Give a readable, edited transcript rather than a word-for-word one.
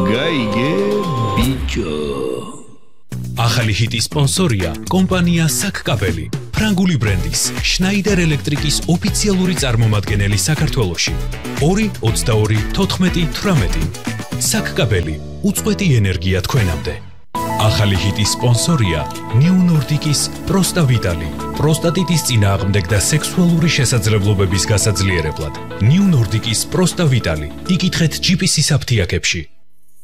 გაიგე ბიჭო. ახალი ჰიტის სპონსორია კომპანია საკკაბელი, ფრანგული ბრენდის შნაიდერ ელექტრიკის ოფიციალური წარმომადგენელი საქართველოში. 2-22-14-18 საკკაბელი, უწყვეტი ენერგია თქვენამდე. ახალი ჰიტის სპონსორია ნიუ ნორდიკის პროსტავიტალი, პროსტატიტის წინააღმდეგ და სექსუალური შესაძლებლობების გასაძლიერებლად. ნიუ ნორდიკის პროსტავიტალი, იკითხეთ GPC-ის აფთიაქებში.